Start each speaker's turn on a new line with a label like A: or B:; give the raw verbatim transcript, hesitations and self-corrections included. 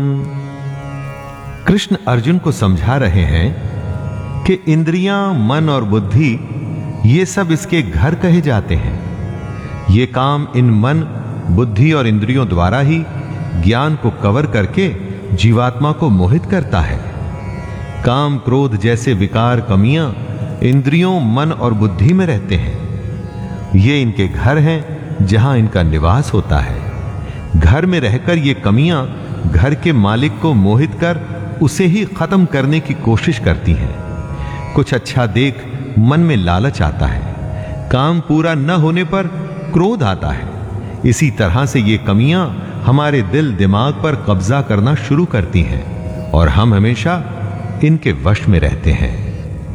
A: कृष्ण अर्जुन को समझा रहे हैं कि इंद्रियां, मन और बुद्धि ये सब इसके घर कहे जाते हैं। ये काम इन मन, बुद्धि और इंद्रियों द्वारा ही ज्ञान को कवर करके जीवात्मा को मोहित करता है। काम, क्रोध जैसे विकार, कमियां इंद्रियों, मन और बुद्धि में रहते हैं। ये इनके घर हैं जहां इनका निवास होता है। घर में रहकर ये कमियां घर के मालिक को मोहित कर उसे ही खत्म करने की कोशिश करती हैं। कुछ अच्छा देख मन में लालच आता है। काम पूरा न होने पर क्रोध आता है। इसी तरह से ये कमियां हमारे दिल दिमाग पर कब्जा करना शुरू करती हैं और हम हमेशा इनके वश में रहते हैं।